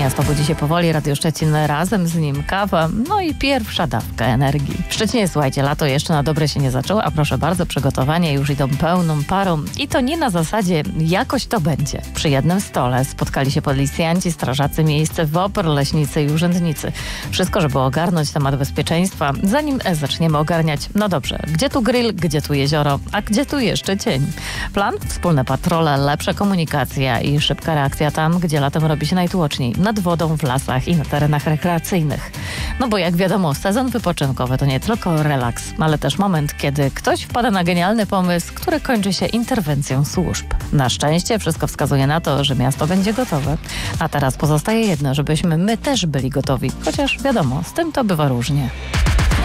Miasto budzi się powoli, Radio Szczecin razem z nim kawa, no i pierwsza dawka energii. W Szczecinie, słuchajcie, lato jeszcze na dobre się nie zaczęło, a proszę bardzo, przygotowania już idą pełną parą i to nie na zasadzie jakoś to będzie. Przy jednym stole spotkali się policjanci, strażacy miejsce, WOPR, leśnicy i urzędnicy. Wszystko, żeby ogarnąć temat bezpieczeństwa, zanim zaczniemy ogarniać, no dobrze, gdzie tu grill, gdzie tu jezioro, a gdzie tu jeszcze cień. Plan? Wspólne patrole, lepsza komunikacja i szybka reakcja tam, gdzie latem robi się najtłoczniej. Nad wodą, w lasach i na terenach rekreacyjnych. No bo jak wiadomo, sezon wypoczynkowy to nie tylko relaks, ale też moment, kiedy ktoś wpada na genialny pomysł, który kończy się interwencją służb. Na szczęście wszystko wskazuje na to, że miasto będzie gotowe. A teraz pozostaje jedno, żebyśmy my też byli gotowi. Chociaż wiadomo, z tym to bywa różnie.